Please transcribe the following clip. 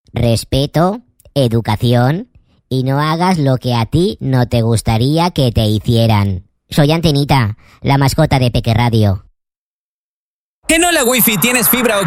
respeto, educación y no hagas lo que a ti no te gustaría que te hicieran. Soy Antenita, la mascota de Peque Radio. En Hola Wifi tienes fibra óptica